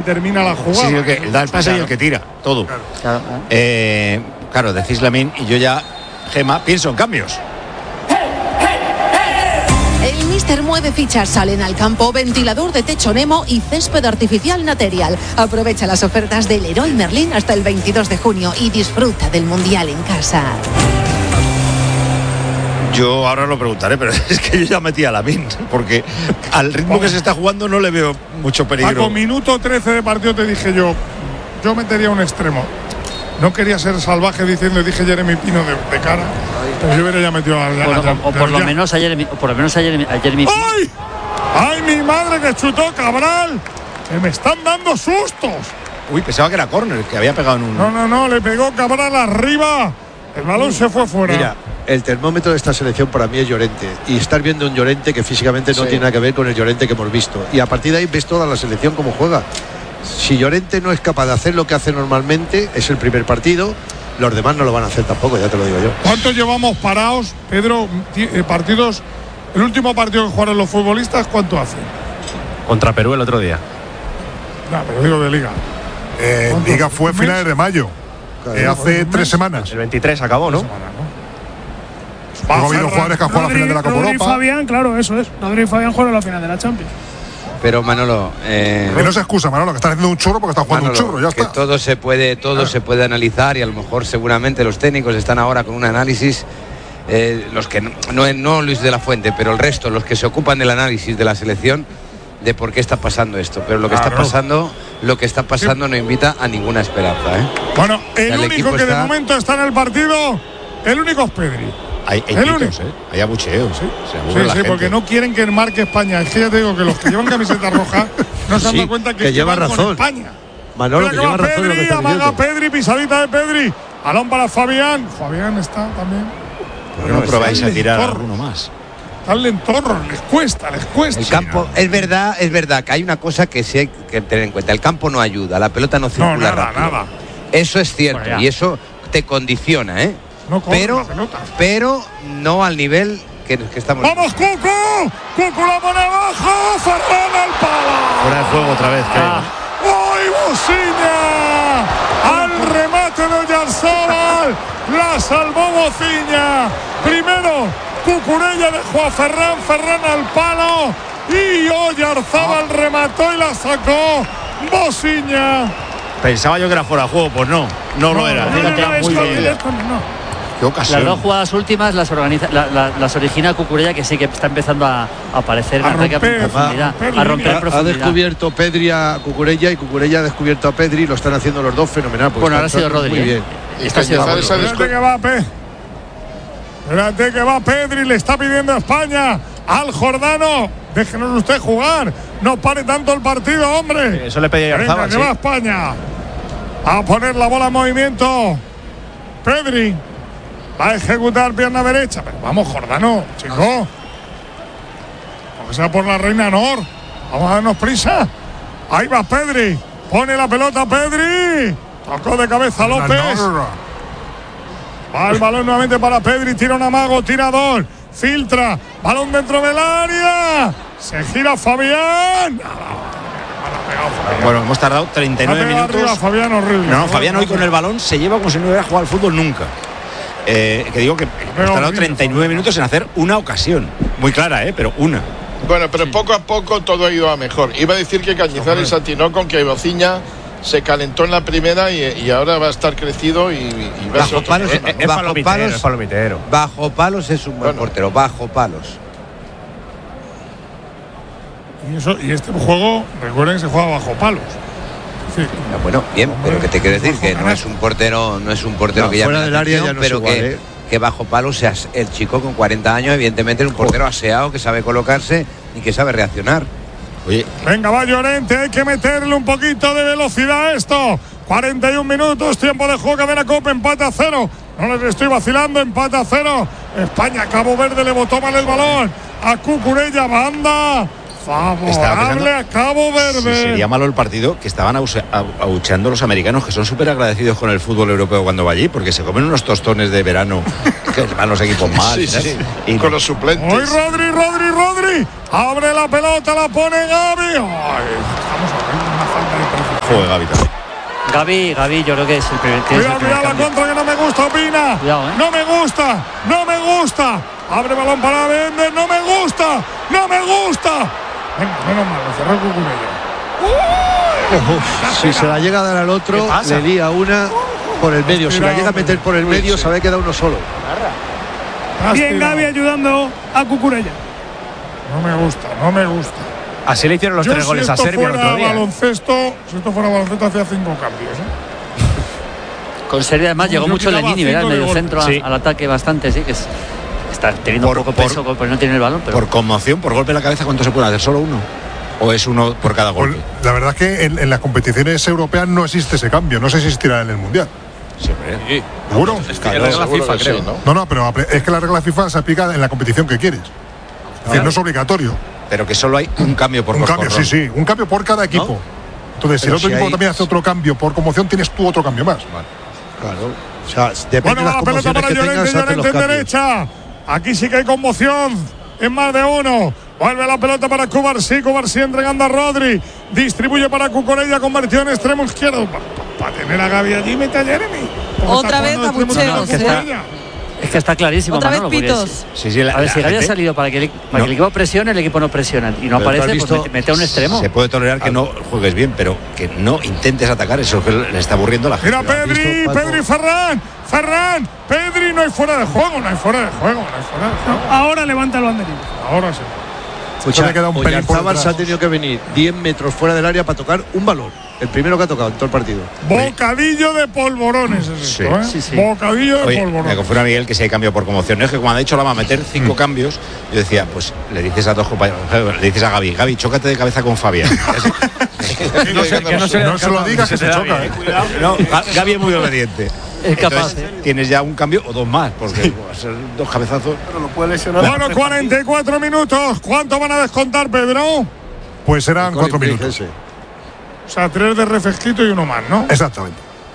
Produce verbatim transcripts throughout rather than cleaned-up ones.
termina la jugada. Sí, el que da el pase claro. y el que tira, todo. Claro, claro, eh, claro decís Lamine y yo ya, Gema, pienso en cambios. El míster mueve fichas, salen al campo, ventilador de techo Nemo y césped artificial Material. Aprovecha las ofertas del Leroy Merlin hasta el veintidós de junio y disfruta del Mundial en casa. Yo ahora lo preguntaré, pero es que yo ya metí a Lamine, porque al ritmo que se está jugando no le veo mucho peligro. Paco, minuto trece de partido te dije yo, yo metería un extremo. No quería ser salvaje diciendo, dije Jeremy Pino de, de cara, pero yo hubiera ya metido a, a, bueno, a, o, o por lo menos a Jeremy, o por lo menos a Jeremy, a Jeremy Pino. ¡Ay! ¡Ay, mi madre que chutó Cabral! ¡Que me están dando sustos! Uy, pensaba que era córner, que había pegado en un... No, no, no, le pegó Cabral arriba. El balón se fue fuera. Mira, el termómetro de esta selección para mí es Llorente. Y estar viendo un Llorente que físicamente no sí. tiene nada que ver con el Llorente que hemos visto. Y a partir de ahí ves toda la selección cómo juega. Si Llorente no es capaz de hacer lo que hace normalmente, es el primer partido. Los demás no lo van a hacer tampoco, ya te lo digo yo. ¿Cuántos llevamos parados, Pedro? Eh, partidos. El último partido que jugaron los futbolistas, ¿cuánto hace? Contra Perú el otro día. No, pero digo de Liga. Eh, Liga fue finales de mayo. Eh, hace tres semanas. El veintitrés acabó, ¿no? Semana, ¿no? Luego ha habido jugadores que han jugado la final de la Copa Rodri Europa. y Fabián, claro, eso es. Rodri y Fabián jugaron la final de la Champions. Pero Manolo, eh, que no se excusa, Manolo, que estás haciendo un churro porque estás jugando Manolo, un churro, ya que está. todo se puede, todo ah. se puede analizar y a lo mejor seguramente los técnicos están ahora con un análisis, eh, los que no, no, no Luis de la Fuente, pero el resto, los que se ocupan del análisis de la selección, de por qué está pasando esto. Pero lo que claro. está pasando, lo que está pasando sí. no invita a ninguna esperanza, ¿eh? Bueno, el, el único que está... de momento está en el partido, el único es Pedri. Hay, hay pitos, ¿eh? Hay abucheos, sí, sí, sí porque no quieren que marque España. Es que ya te digo que los que llevan camiseta roja no se han dado cuenta que, que lleva razón. España. Manolo, que, que lleva razón. Pedri, lo que amaga Pedri, pisadita de Pedri. Balón para Fabián. Fabián está también. ¿Por qué no probáis a tirar a uno más? Están lentorros, les cuesta, les cuesta. El campo, sí, no. es verdad, es verdad que hay una cosa que sí hay que tener en cuenta. El campo no ayuda, la pelota no circula no, nada, rápido. Nada. Eso es cierto bueno, y eso te condiciona, ¿eh? No pero, pero no al nivel que, que estamos. ¡Vamos, Cucu! ¡Cucu la pone abajo! ¡Ferran al palo! Fuera de juego otra vez, creo. Ah. ¡Ay, Bociña! Al remate de Oyarzabal. La salvó Bociña. Primero, Cucurella dejó a Ferran. Ferran al palo. Y Oyarzabal ah. remató y la sacó Bociña. Pensaba yo que era fuera de juego, pues no. No, no, no era. No, no, no, no, muy bien. No. Las dos jugadas últimas las organiza, la, la, las origina Cucurella, que sí que está empezando a, a aparecer a romper, en profundidad, a, a romper ha, profundidad. Ha descubierto Pedri a Cucurella y Cucurella ha descubierto a Pedri, lo están haciendo los dos fenomenal. Bueno, ahora ha sido Rodri. Muy bien. Está sido Rodri. Espérate que va Pe. Espérate que va Pedri, le está pidiendo a España al Jordano. Déjenos usted jugar, no pare tanto el partido, hombre. Eso le pedía a Venga, que sí. va España a poner la bola en movimiento. Pedri va a ejecutar pierna derecha. Pero vamos, Jordano, chico. Aunque sea por la reina Nor. Vamos a darnos prisa. Ahí va Pedri. Pone la pelota Pedri. Tocó de cabeza López. Va el balón nuevamente para Pedri. Tira un amago, tirador. Filtra. Balón dentro del área. Se gira Fabián. Bueno, hemos tardado treinta y nueve minutos. Arriba, Fabián, horrible. No, no, Fabián hoy con el balón se lleva como si no hubiera jugado al fútbol nunca. Eh, que digo que hemos tardado treinta y nueve minutos en hacer una ocasión. Muy clara, ¿eh? Pero una. Bueno, pero sí. poco a poco todo ha ido a mejor. Iba a decir que Cañizares atinó con que Bociña se calentó en la primera y, y ahora va a estar crecido y, y va a ser bajo palos, problema, es, ¿no? es bajo palomitero, palos, es palomitero. Bajo palos es un buen bueno. portero, bajo palos. Y, eso, y este juego, recuerden que se juega bajo palos. Sí. No, bueno, bien, pero que te quiero decir que no es un portero, no es un portero no, que llame fuera del área ya no pero es igual, que, ¿eh? que bajo palos sea el chico con cuarenta años, evidentemente es un portero aseado que sabe colocarse y que sabe reaccionar. Oye, venga, va Llorente, hay que meterle un poquito de velocidad a esto. cuarenta y un minutos, tiempo de juego, cadena Copa, empate a cero. No les estoy vacilando, empate a cero. España, Cabo Verde le botó mal el balón a Cucurella, banda favorable a Cabo Verde. Sí, sería malo el partido que estaban abucheando los americanos, que son súper agradecidos con el fútbol europeo cuando va allí, porque se comen unos tostones de verano que van los equipos mal. Sí, sí, y con los suplentes. Hoy Rodri, Rodri, Rodri. Abre la pelota, la pone Gavi. Ay, estamos a ver una falta de juego de Gavi también. Gavi, Gavi, yo creo que es el primer. Cuidado, cuidado la contra que no me gusta, opina. Cuidado, ¿eh? No me gusta, no me gusta. Abre balón para Bender, no me gusta, no me gusta. Venga, menos mal, lo cerró Cucurella. Si se la llega a dar al otro, le lía una por el medio. Si la llega a meter por el medio, se había quedado uno solo. Bien Gavi ayudando a Cucurella. No me gusta, no me gusta. Así le hicieron los Yo, tres si goles a esto Serbia el fuera otro día. baloncesto, si esto fuera baloncesto, hacía cinco cambios. ¿eh? Con Serbia además No, llegó yo mucho quitaba Lenini, ¿verdad? El cinco de medio centro a- golpe. Sí. al ataque bastante, sí, que es, está teniendo Por- poco por- peso, porque no tiene el balón. Pero Por conmoción, por golpe en la cabeza, ¿cuánto se puede hacer? ¿Solo uno? ¿O es uno por cada Pues, golpe? la verdad es que en, en las competiciones europeas no existe ese cambio. No sé si existirá en el Mundial. Sí, hombre. ¿Seguro? Es que regla Seguro FIFA, que creo. sí, ¿no? No, no, pero apre- es que la regla FIFA se aplica en la competición que quieres. Es decir, no es obligatorio. Pero que solo hay un cambio por Un cambio, coscorrón. sí, sí. Un cambio por cada equipo. Entonces, si Pero el otro si equipo hay- también hace otro cambio por conmoción, tienes tú otro cambio más. Claro. O sea, depende Bueno, de va las la pelota conmociones para que Llorente, tengas, hacen Llorente los en cambios. derecha. Aquí sí que hay conmoción. Es más de uno. Vuelve la pelota para Cubarsí. Cubarsí entregando a Rodri. Distribuye para Cucurella. Convertido en extremo izquierdo. Para pa, pa tener a Gavi allí, mete a Jeremy. Porque Otra está vez jugando de extremo abucheos, izquierdo ¿eh? Cucurella. es que está clarísimo, Otra vez Manolo, porque pitos. si- Sí, sí, la- a ver, la si Gavi ha gente- salido para que el, para No. que el equipo presione, el equipo no presiona. Y no Pero tú has aparece, visto- pues mete, mete a un extremo. Se puede tolerar que no juegues bien, pero que no intentes atacar. Eso es que le está aburriendo a la gente. Mira Pedri, visto, Paco? Pedri, Ferran, Ferran, Pedri, no hay fuera de juego, no hay fuera de juego, no hay fuera de juego. Ahora levanta el banderín. Ahora sí. Escucha, le queda un pelín por Oyarzábal detrás. se ha tenido que venir diez metros fuera del área para tocar un balón. El primero que ha tocado en todo el partido. Bocadillo de polvorones es Sí. esto, ¿eh? Sí, sí. Bocadillo de Oye, me polvorones. confirma Miguel que si hay cambio por conmoción. No es que cuando ha dicho la va a meter cinco cambios, yo decía, pues le dices a dos compañeros, le dices a Gaby, Gaby, chócate de cabeza con Fabián. No sé- que no se le No se lo escapa, digas que se se te da choca. bien. ¿eh? No, Ga- Gaby es muy obediente. Es capaz, Entonces, ¿eh? tienes ya un cambio o dos más, porque va a ser dos cabezazos. Bueno, cuarenta y cuatro minutos. ¿Cuánto van a descontar, Pedro? Pues serán cuatro Colin minutos. Ese. O sea, tres de refresquito y uno más, ¿no? Exactamente.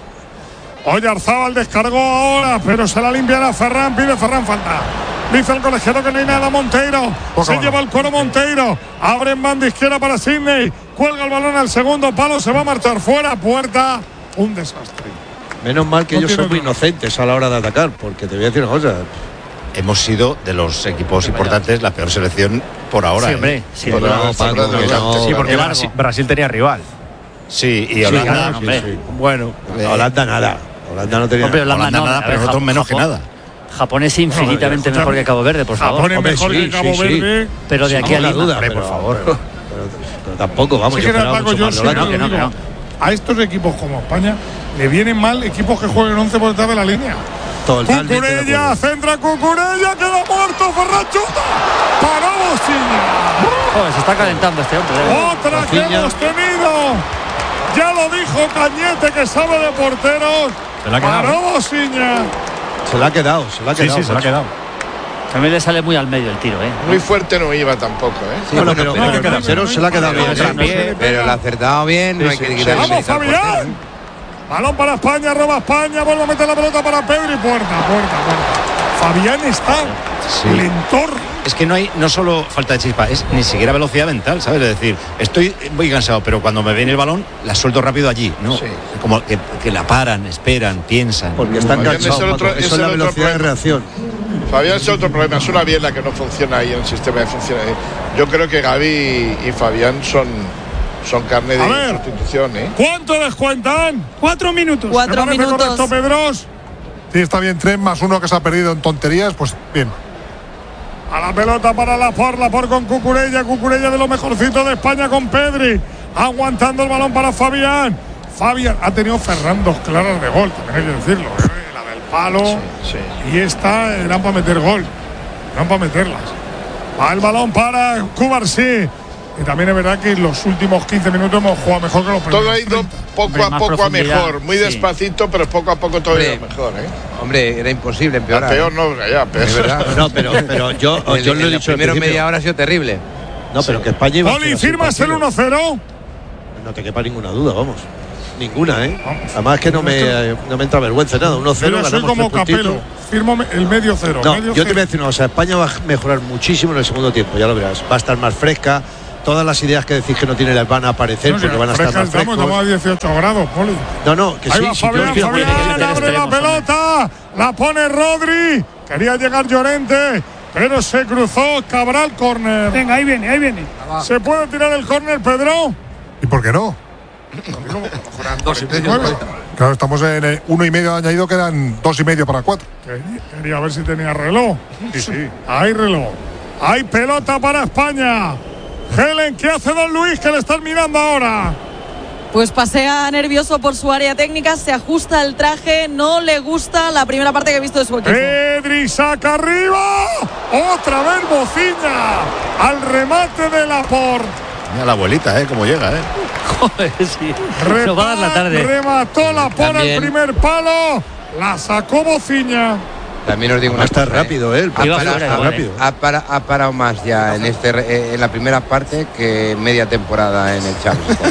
Oyarzábal descargó ahora, pero se la limpiará Ferran, pide Ferran falta. Dice el colegiado que no hay nada Monteiro. Poca Se mano. lleva el coro Monteiro. Abre en banda izquierda para Sidney. Cuelga el balón al segundo palo, se va a marchar fuera, puerta. Un desastre. Menos mal que No ellos tiene son muy otro. inocentes a la hora de atacar, porque te voy a decir una cosa. Hemos sido de los equipos importantes la peor selección por ahora. Sí, ¿eh? hombre, sí. Por Pero- ahora, Paco, Paco, que no. Sí, porque Largo. Brasil, Brasil tenía rival. Sí, y Sí, Holanda. claro, hombre. sí, sí. Bueno, eh, Holanda nada. Holanda no tenía Hombre, nada. Holanda Holanda no, nada, a pero ver, nosotros Japón- menos que Japón- nada. Japón es infinitamente escúchame. mejor que Cabo Verde, por favor. Japón es Hombre, mejor sí, que Cabo sí, sí. Verde. Pero de aquí a Ninguna Lima. duda, hombre, pero, por favor. Pero, pero- pero tampoco, vamos, Sí, yo que era esperaba Paco, mucho yo más de sí Holanda. te que lo no, que digo. A estos equipos como España le vienen mal equipos que jueguen once por detrás de la línea. Totalmente de Cucurella, acuerdo. centra Cucurella, queda muerto, Ferran chuta. Para Bosiña. Joder, se está calentando este hombre. de verdad. Otra que Rafinha. hemos tenido. Ya lo dijo Cañete, que sabe de porteros. Se la ha quedado. Para Bosiña. Se la ha quedado, se la ha Sí, quedado. sí, se la ha macho. quedado. También le sale muy al medio el tiro, ¿eh? Muy fuerte no iba tampoco, ¿eh? Sí, bueno, pero, pero- pero- pero- pero se la ha quedado bien. pero- ¿eh? pero- Pero lo ha acertado bien, no hay que quitarle Vamos, mérito al portero, Fabián. ¿eh? Balón para España, roba España, vuelve a meter la pelota para Pedri, puerta, puerta, puerta. Fabián está Sí. lentor. Es que no hay, no solo falta de chispa, es ni siquiera velocidad mental, ¿sabes? Es decir, estoy muy cansado, pero cuando me viene el balón, la suelto rápido allí, ¿no? Sí. Como que, que la paran, esperan, piensan. Porque están Fabián, cansados. ese es el Paco. otro- ese Eso es es la el otro velocidad de problema. reacción. Fabián es otro problema, es una biela que no funciona ahí en el sistema de función. Yo creo que Gavi y Fabián son, son carne A de ver. sustitución, ¿eh? ¿Cuánto descuentan? Cuatro minutos. Cuatro ¿Me parece minutos. correcto, Pedros? Sí, está bien, tres más uno que se ha perdido en tonterías, pues bien. A la pelota para Lapor, Lapor con Cucurella, Cucurella de lo mejorcito de España con Pedri, aguantando el balón para Fabián. Fabián ha tenido Ferran dos claras de gol, también hay que decirlo, ¿eh? La del palo Sí. y esta eran para meter gol, eran para meterlas. Va el balón para Cubarsí. Y también es verdad que en los últimos quince minutos hemos jugado mejor que los primeros. Todo ha ido treinta. poco Hombre, a más poco a profundidad, mejor, muy sí. despacito, pero poco a poco todo ha ido Hombre, mejor, ¿eh? Hombre, era imposible A empeorar. peor no, ya, peor. Es verdad. No, pero, pero yo, El- yo lo he en los dicho al primeros principio. media hora ha sido terrible. No, pero que España iba a Poli, hacer así el ¿firmas el partido. uno cero? No te quepa ninguna duda, vamos. Ninguna, ¿eh? Además que no me, no me entra vergüenza nada. uno cero, Yo soy ganamos como tres puntitos. Capelo, firmo me- el medio cero. No, medio yo te voy a cero. decir una cosa. España va a mejorar muchísimo en el segundo tiempo, ya lo verás. Va a estar más fresca, todas las ideas que decís que no tiene las van a aparecer, No, porque si van a estar más estamos, frescos. estamos a dieciocho grados, Poli. No, no, que Ahí sí, va sí, yo Fabián, estoy- Fabián, abre la pelota, la pone Rodri, quería llegar Llorente, pero se cruzó Cabral, córner. Venga, ahí viene, ahí viene. ¿Se puede tirar el córner, Pedro? ¿Y por qué no? Dos y medio. Claro, estamos en eh, uno y medio añadido, quedan dos y medio para cuatro. Quería, quería ver si tenía reloj. Sí, sí. Hay reloj. Hay pelota para España. Helen, ¿qué hace Don Luis que le están mirando ahora? Pues pasea nervioso por su área técnica, se ajusta el traje, no le gusta la primera parte que he visto de su equipo. Pedri saca arriba. Otra vez Bociña. Al remate de Laporte. Mira la abuelita, ¿eh? Cómo llega, ¿eh? Joder, sí. Nos va a dar la tarde. Remató Laporte al También. primer palo. La sacó Bociña. También os digo Va a una estar cosa, ¿eh? rápido, ¿eh? El Ha partido parado, está fuera, rápido. ha, para- ha parado más ya en este re- eh, en la primera parte que media temporada en el Champions.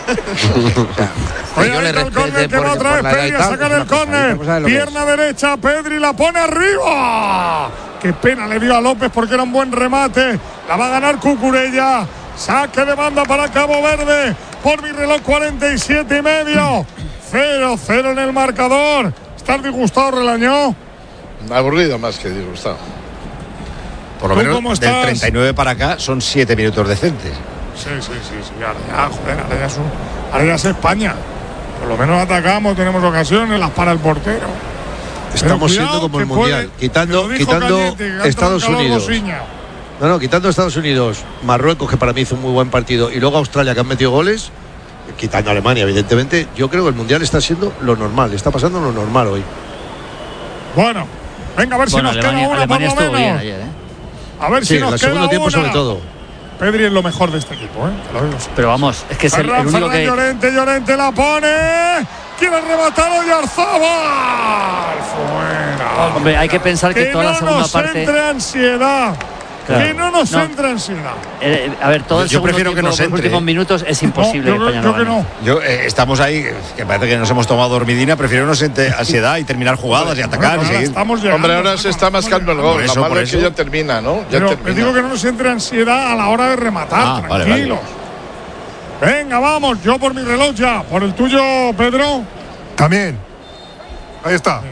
O sea, que Oye, yo le ahí está el respete córner que por, va otra por vez la edad Pedri y a tal, sacar es el una cosa, córner. otra cosa es lo que Pierna derecha, Pedri la pone arriba. Qué pena le dio a López porque era un buen remate. La va a ganar Cucurella. Saque de banda para Cabo Verde. Por mi reloj cuarenta y siete y medio. cero cero en el marcador. ¿Estás disgustado, Relañó? Aburrido más que disgustado. Por lo ¿Tú menos cómo del estás? treinta y nueve para acá son siete minutos decentes. Sí, sí, sí, sí. Ahora ya, joder, ahora ya, es un- ahora ya es España. Por lo menos atacamos, tenemos ocasiones, las para el portero. Estamos Pero siendo cuidado, como el que Mundial, puede- quitando, me lo dijo quitando Cañete, que ha entrado Estados en calor Unidos. Bociña. No, no, quitando Estados Unidos, Marruecos, que para mí hizo un muy buen partido, y luego Australia, que han metido goles, quitando Alemania, evidentemente, yo creo que el Mundial está siendo lo normal, está pasando lo normal hoy. Bueno, venga, a ver Bueno, si nos Alemania, queda una Alemania por lo estuvo bien menos. ayer, ¿eh? A ver Sí, si nos el queda segundo tiempo una. sobre todo. Pedri es lo mejor de este equipo, ¿eh? Te lo digo. Pero vamos, es que es el, el Ferran, único Ferran que. Llorente, Llorente la pone. Quiere rematar a Oyarzabal. Fuera. Hombre, hay que pensar que, Que toda no la segunda nos parte. entre ansiedad. Claro. Que no nos No. entre ansiedad. Eh, a ver, todo Yo- el yo segundo prefiero que tiempo, nos los entre, últimos ¿eh? minutos es imposible No, que yo España creo no que gane. no. Yo, eh, estamos ahí, que parece que nos hemos tomado dormidina, prefiero no sentir ansiedad y terminar jugadas y atacar y Ahora seguir. estamos llegando, Hombre, ahora se estamos- está estamos mascando el llegando. gol. Por eso, Lo malo por es que eso. ya termina, ¿no? Ya Pero termina. les digo que no nos entre ansiedad a la hora de rematar. Ah, vale, tranquilos. Venga, vamos. Yo por mi reloj ya. Por el tuyo, Pedro. También. Ahí está.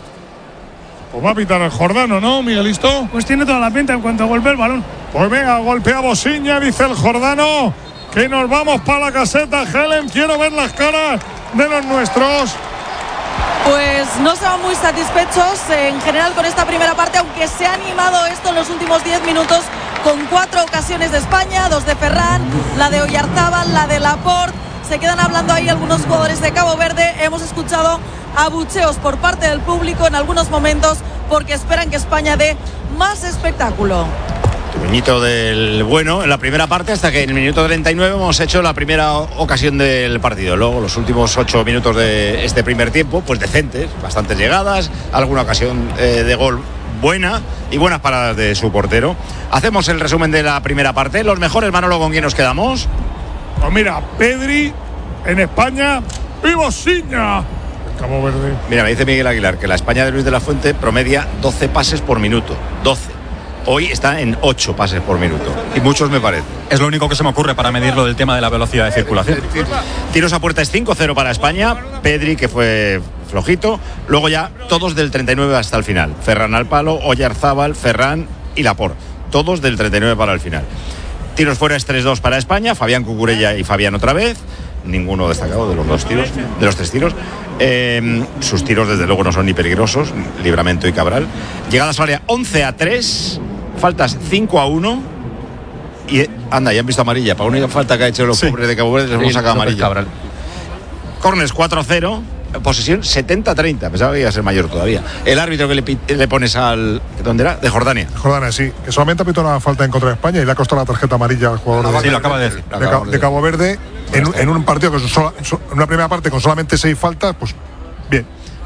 Pues va a pitar el Jordano, ¿no, Miguelito? Pues tiene toda la pinta en cuanto golpea el balón. Pues venga, golpea Bociña, dice el Jordano. Que nos vamos para la caseta. Helen, quiero ver las caras de los nuestros. Pues no se van muy satisfechos en general con esta primera parte, aunque se ha animado esto en los últimos diez minutos con cuatro ocasiones de España, dos de Ferran, la de Oyarzábal, la de Laporte. Se quedan hablando ahí algunos jugadores de Cabo Verde. Hemos escuchado abucheos por parte del público en algunos momentos porque esperan que España dé más espectáculo. Puñito del bueno en la primera parte hasta que en el minuto treinta y nueve hemos hecho la primera ocasión del partido. Luego los últimos ocho minutos de este primer tiempo, pues decentes, bastantes llegadas, alguna ocasión eh, de gol buena y buenas paradas de su portero. Hacemos el resumen de la primera parte. Los mejores, Manolo, ¿con quién nos quedamos? Pues mira, Pedri en España y Bociña. Cabo Verde. Mira, me dice Miguel Aguilar que la España de Luis de la Fuente promedia doce pases por minuto. doce. Hoy está en ocho pases por minuto. Y muchos me parece. Es lo único que se me ocurre para medirlo del tema de la velocidad de circulación. Tiros a puerta es cinco cero para España. Pedri, que fue flojito. Luego ya todos del treinta y nueve hasta el final. Ferran al palo, Oyarzábal, Ferran y Laporte. Todos del treinta y nueve para el final. Tiros fuera es tres dos para España. Fabián Cucurella y Fabián otra vez. Ninguno destacado de los dos tiros, de los tres tiros. Eh, sus tiros desde luego no son ni peligrosos, Livramento y Cabral. Llegadas al área once a tres, faltas cinco a uno. Y eh, anda, ya han visto amarilla. Para una falta que ha hecho los Sí. pobres de Cabo Verde les hemos Sí, sacado López amarilla. Cabral. Corners cuatro cero, posesión setenta a treinta. Pensaba que iba a ser mayor todavía. El árbitro que le, pi- le pones al. ¿Dónde era? De Jordania. Jordania, sí. Que solamente ha pitado una falta en contra de España y le ha costado la tarjeta amarilla al jugador de, Sí, lo acaba de decir. de Ca- de Cabo Verde. En, un- en un partido que son sola- so- en una primera parte con solamente seis faltas, pues bien.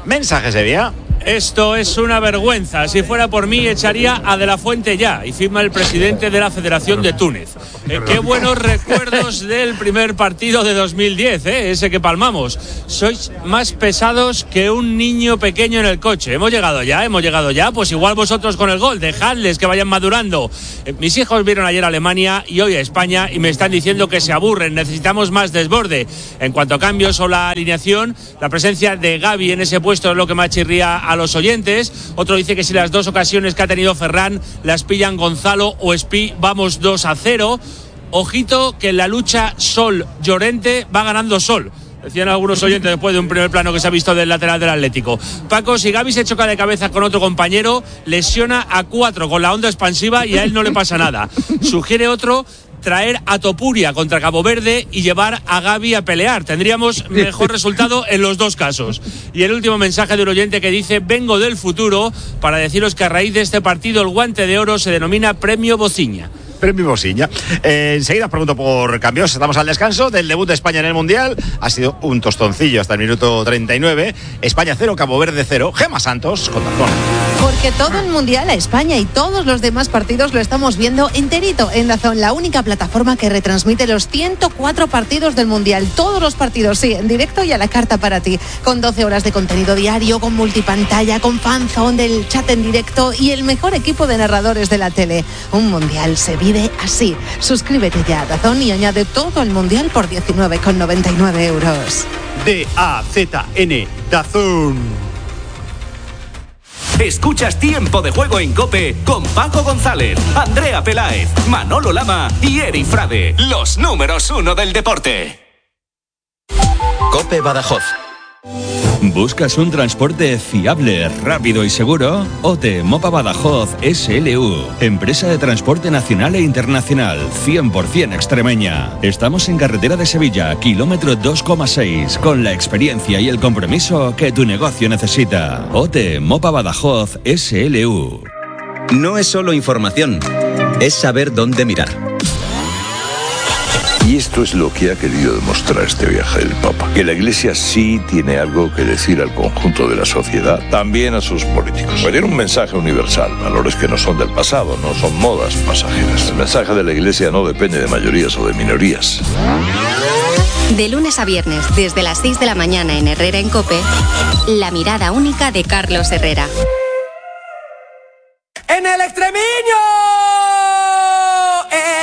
Mensaje Sevilla. Esto es una vergüenza. Si fuera por mí, echaría a De la Fuente ya. Y firma el presidente de la Federación de Túnez. Eh, qué buenos recuerdos del primer partido de dos mil diez, eh, ese que palmamos. Sois más pesados que un niño pequeño en el coche. Hemos llegado ya, hemos llegado ya. Pues igual vosotros con el gol. Dejadles que vayan madurando. Eh, mis hijos vieron ayer a Alemania y hoy a España y me están diciendo que se aburren. Necesitamos más desborde. En cuanto a cambios o la alineación, la presencia de Gavi en ese puesto es lo que más chirría a los oyentes. Otro dice que si las dos ocasiones que ha tenido Ferran las pillan Gonzalo o Espi, vamos dos a cero. Ojito que en la lucha Sol-Llorente va ganando Sol. Decían algunos oyentes después de un primer plano que se ha visto del lateral del Atlético. Paco, si Gavi se choca de cabeza con otro compañero, lesiona a cuatro con la onda expansiva y a él no le pasa nada. Sugiere otro traer a Topuria contra Cabo Verde y llevar a Gavi a pelear. Tendríamos mejor resultado en los dos casos. Y el último mensaje de un oyente que dice: vengo del futuro para deciros que a raíz de este partido el Guante de Oro se denomina Premio Bociña. Premio Bociña. Eh, enseguida os pregunto por cambios. Estamos al descanso del debut de España en el Mundial. Ha sido un tostoncillo hasta el minuto treinta y nueve. España cero, Cabo Verde cero. Gema Santos con Dazón. Porque todo el Mundial a España y todos los demás partidos lo estamos viendo enterito en Dazón, la única plataforma que retransmite los ciento cuatro partidos del Mundial. Todos los partidos, sí, en directo y a la carta para ti. Con doce horas de contenido diario, con multipantalla, con fanzone del chat en directo y el mejor equipo de narradores de la tele. Un Mundial se vive así. Suscríbete ya a Dazón y añade todo el Mundial por diecinueve con noventa y nueve euros. D A Z N, Dazón. Escuchas Tiempo de Juego en COPE con Paco González, Andrea Peláez, Manolo Lama y Eri Frade, los números uno del deporte. COPE Badajoz. ¿Buscas un transporte fiable, rápido y seguro? O T E Mopa Badajoz S L U, empresa de transporte nacional e internacional, cien por ciento extremeña. Estamos en carretera de Sevilla, kilómetro dos coma seis, con la experiencia y el compromiso que tu negocio necesita. O T E Mopa Badajoz S L U. No es solo información, es saber dónde mirar. Y esto es lo que ha querido demostrar este viaje del Papa, que la Iglesia sí tiene algo que decir al conjunto de la sociedad, también a sus políticos. Tiene un mensaje universal, valores que no son del pasado, no son modas pasajeras. El mensaje de la Iglesia no depende de mayorías o de minorías. De lunes a viernes, desde las seis de la mañana en Herrera en COPE, la mirada única de Carlos Herrera. ¡En el extremiño!